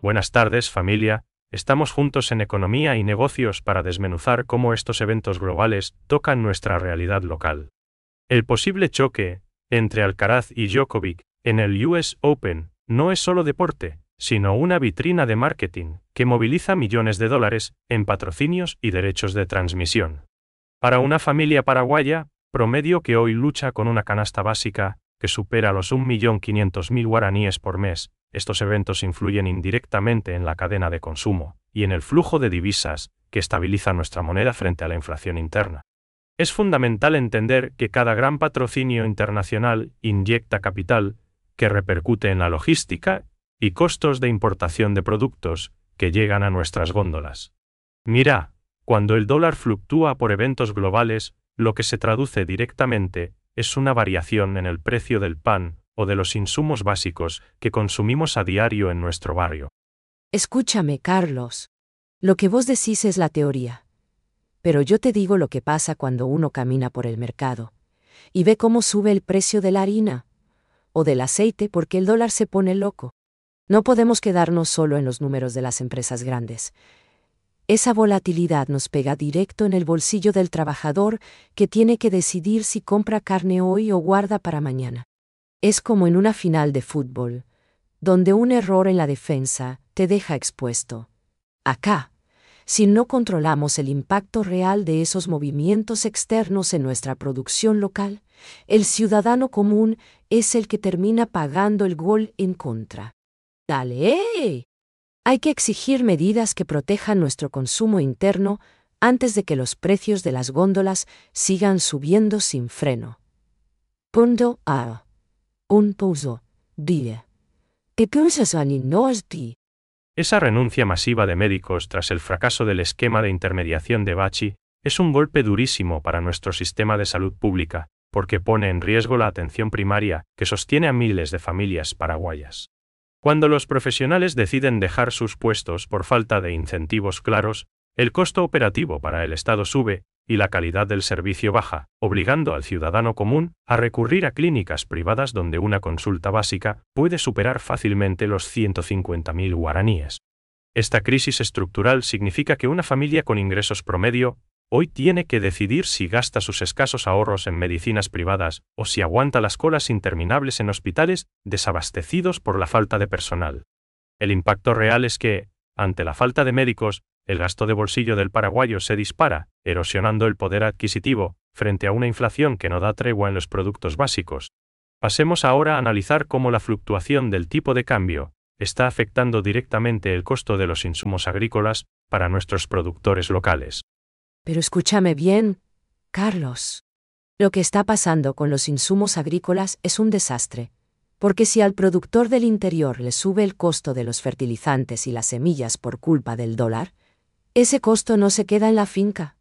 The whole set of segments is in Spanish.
Buenas tardes, familia. Estamos juntos en Economía y Negocios para desmenuzar cómo estos eventos globales tocan nuestra realidad local. El posible choque entre Alcaraz y Djokovic en el US Open no es solo deporte, sino una vitrina de marketing que moviliza millones de dólares en patrocinios y derechos de transmisión. Para una familia paraguaya, promedio que hoy lucha con una canasta básica que supera los 1.500.000 guaraníes por mes, estos eventos influyen indirectamente en la cadena de consumo y en el flujo de divisas que estabiliza nuestra moneda frente a la inflación interna. Es fundamental entender que cada gran patrocinio internacional inyecta capital que repercute en la logística y costos de importación de productos que llegan a nuestras góndolas. Mira, cuando el dólar fluctúa por eventos globales, lo que se traduce directamente es una variación en el precio del pan o de los insumos básicos que consumimos a diario en nuestro barrio. Escúchame, Carlos. Lo que vos decís es la teoría. Pero yo te digo lo que pasa cuando uno camina por el mercado y ve cómo sube el precio de la harina o del aceite porque el dólar se pone loco. No podemos quedarnos solo en los números de las empresas grandes. Esa volatilidad nos pega directo en el bolsillo del trabajador que tiene que decidir si compra carne hoy o guarda para mañana. Es como en una final de fútbol, donde un error en la defensa te deja expuesto. Acá, si no controlamos el impacto real de esos movimientos externos en nuestra producción local, el ciudadano común es el que termina pagando el gol en contra. ¡Dale! Hay que exigir medidas que protejan nuestro consumo interno antes de que los precios de las góndolas sigan subiendo sin freno. Punto A. Un pauso. Dile. ¿Qué piensas, Nosti? Esa renuncia masiva de médicos tras el fracaso del esquema de intermediación de Bachi es un golpe durísimo para nuestro sistema de salud pública, porque pone en riesgo la atención primaria que sostiene a miles de familias paraguayas. Cuando los profesionales deciden dejar sus puestos por falta de incentivos claros, el costo operativo para el Estado sube y la calidad del servicio baja, obligando al ciudadano común a recurrir a clínicas privadas donde una consulta básica puede superar fácilmente los 150.000 guaraníes. Esta crisis estructural significa que una familia con ingresos promedio hoy tiene que decidir si gasta sus escasos ahorros en medicinas privadas o si aguanta las colas interminables en hospitales desabastecidos por la falta de personal. El impacto real es que, ante la falta de médicos, el gasto de bolsillo del paraguayo se dispara, erosionando el poder adquisitivo, frente a una inflación que no da tregua en los productos básicos. Pasemos ahora a analizar cómo la fluctuación del tipo de cambio está afectando directamente el costo de los insumos agrícolas para nuestros productores locales. Pero escúchame bien, Carlos. Lo que está pasando con los insumos agrícolas es un desastre, porque si al productor del interior le sube el costo de los fertilizantes y las semillas por culpa del dólar, ese costo no se queda en la finca.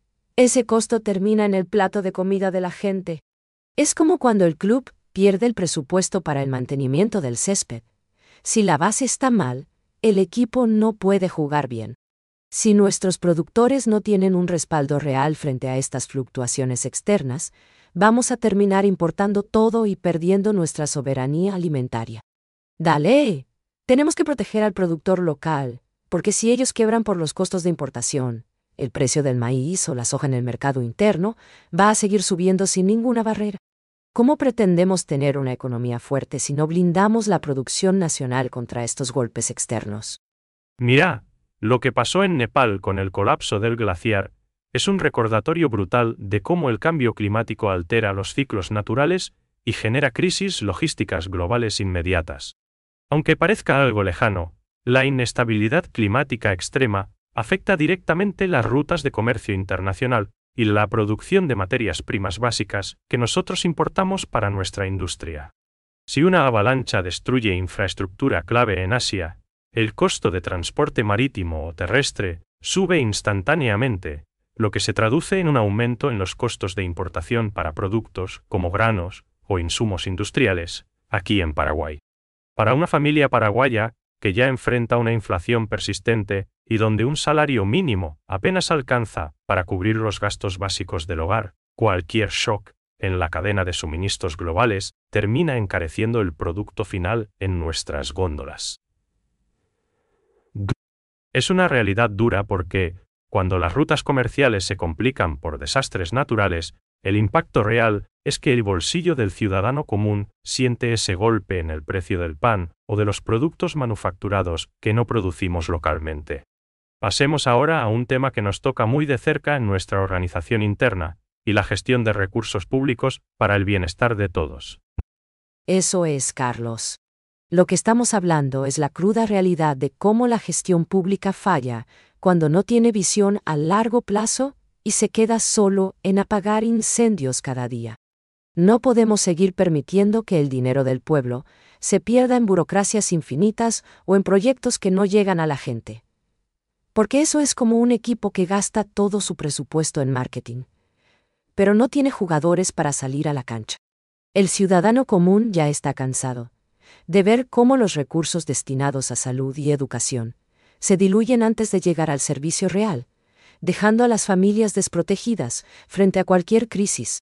Ese costo termina en el plato de comida de la gente. Es como cuando el club pierde el presupuesto para el mantenimiento del césped. Si la base está mal, el equipo no puede jugar bien. Si nuestros productores no tienen un respaldo real frente a estas fluctuaciones externas, vamos a terminar importando todo y perdiendo nuestra soberanía alimentaria. ¡Dale! Tenemos que proteger al productor local, porque si ellos quiebran por los costos de importación, el precio del maíz o la soja en el mercado interno va a seguir subiendo sin ninguna barrera. ¿Cómo pretendemos tener una economía fuerte si no blindamos la producción nacional contra estos golpes externos? Mira, lo que pasó en Nepal con el colapso del glaciar es un recordatorio brutal de cómo el cambio climático altera los ciclos naturales y genera crisis logísticas globales inmediatas. Aunque parezca algo lejano, la inestabilidad climática extrema afecta directamente las rutas de comercio internacional y la producción de materias primas básicas que nosotros importamos para nuestra industria. Si una avalancha destruye infraestructura clave en Asia, el costo de transporte marítimo o terrestre sube instantáneamente, lo que se traduce en un aumento en los costos de importación para productos como granos o insumos industriales, aquí en Paraguay. Para una familia paraguaya que ya enfrenta una inflación persistente y donde un salario mínimo apenas alcanza para cubrir los gastos básicos del hogar, cualquier shock en la cadena de suministros globales termina encareciendo el producto final en nuestras góndolas. Es una realidad dura porque, cuando las rutas comerciales se complican por desastres naturales, el impacto real es que el bolsillo del ciudadano común siente ese golpe en el precio del pan o de los productos manufacturados que no producimos localmente. Pasemos ahora a un tema que nos toca muy de cerca en nuestra organización interna, y la gestión de recursos públicos para el bienestar de todos. Eso es, Carlos. Lo que estamos hablando es la cruda realidad de cómo la gestión pública falla cuando no tiene visión a largo plazo y se queda solo en apagar incendios cada día. No podemos seguir permitiendo que el dinero del pueblo se pierda en burocracias infinitas o en proyectos que no llegan a la gente. Porque eso es como un equipo que gasta todo su presupuesto en marketing, pero no tiene jugadores para salir a la cancha. El ciudadano común ya está cansado de ver cómo los recursos destinados a salud y educación se diluyen antes de llegar al servicio real, dejando a las familias desprotegidas frente a cualquier crisis.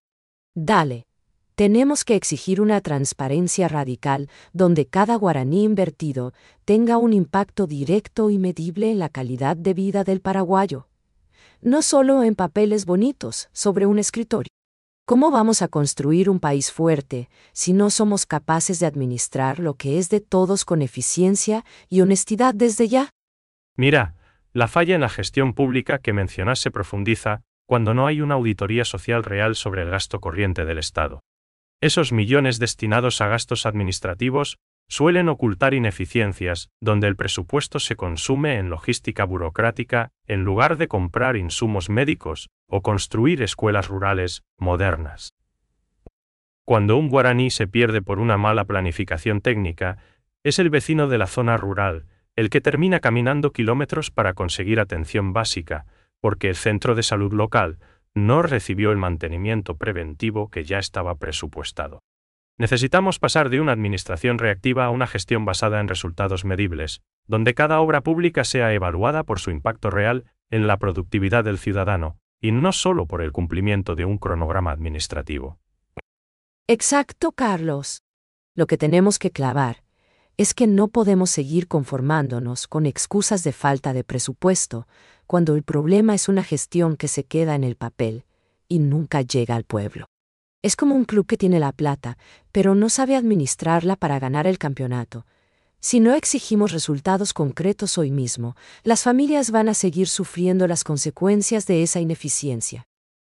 Tenemos que exigir una transparencia radical donde cada guaraní invertido tenga un impacto directo y medible en la calidad de vida del paraguayo. No solo en papeles bonitos sobre un escritorio. ¿Cómo vamos a construir un país fuerte si no somos capaces de administrar lo que es de todos con eficiencia y honestidad desde ya? Mira, la falla en la gestión pública que mencionas se profundiza cuando no hay una auditoría social real sobre el gasto corriente del Estado. Esos millones destinados a gastos administrativos suelen ocultar ineficiencias, donde el presupuesto se consume en logística burocrática en lugar de comprar insumos médicos o construir escuelas rurales modernas. Cuando un guaraní se pierde por una mala planificación técnica, es el vecino de la zona rural el que termina caminando kilómetros para conseguir atención básica, porque el centro de salud local no recibió el mantenimiento preventivo que ya estaba presupuestado. Necesitamos pasar de una administración reactiva a una gestión basada en resultados medibles, donde cada obra pública sea evaluada por su impacto real en la productividad del ciudadano, y no solo por el cumplimiento de un cronograma administrativo. Exacto, Carlos. Lo que tenemos que clavar es que no podemos seguir conformándonos con excusas de falta de presupuesto, cuando el problema es una gestión que se queda en el papel y nunca llega al pueblo. Es como un club que tiene la plata, pero no sabe administrarla para ganar el campeonato. Si no exigimos resultados concretos hoy mismo, las familias van a seguir sufriendo las consecuencias de esa ineficiencia.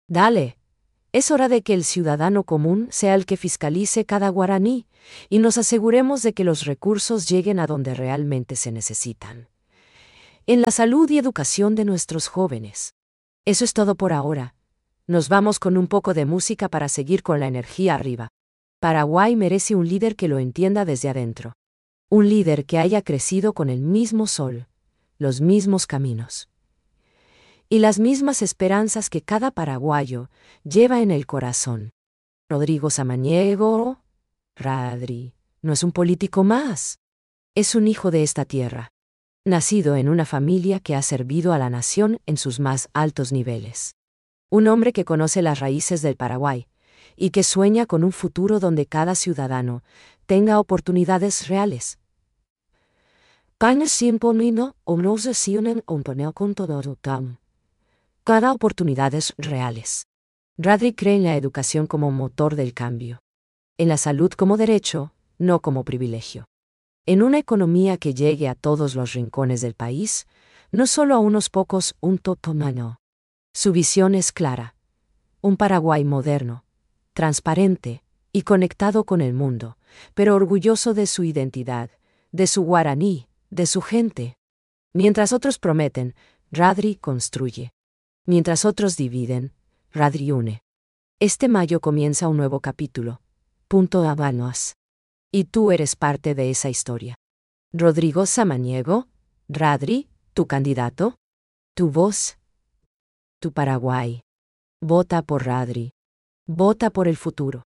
Es hora de que el ciudadano común sea el que fiscalice cada guaraní y nos aseguremos de que los recursos lleguen a donde realmente se necesitan. En la salud y educación de nuestros jóvenes. Eso es todo por ahora. Nos vamos con un poco de música para seguir con la energía arriba. Paraguay merece un líder que lo entienda desde adentro. Un líder que haya crecido con el mismo sol, los mismos caminos y las mismas esperanzas que cada paraguayo lleva en el corazón. Rodrigo Samaniego, Radri, no es un político más. Es un hijo de esta tierra, nacido en una familia que ha servido a la nación en sus más altos niveles. Un hombre que conoce las raíces del Paraguay y que sueña con un futuro donde cada ciudadano tenga oportunidades reales. Cada oportunidades reales. Radri cree en la educación como motor del cambio. En la salud como derecho, no como privilegio. En una economía que llegue a todos los rincones del país, no solo a unos pocos, un totomano. Su visión es clara. Un Paraguay moderno, transparente y conectado con el mundo, pero orgulloso de su identidad, de su guaraní, de su gente. Mientras otros prometen, Radri construye. Mientras otros dividen, Radri une. Este mayo comienza un nuevo capítulo. Habanos. Y tú eres parte de esa historia. Rodrigo Samaniego, Radri, tu candidato, tu voz, tu Paraguay. Vota por Radri. Vota por el futuro.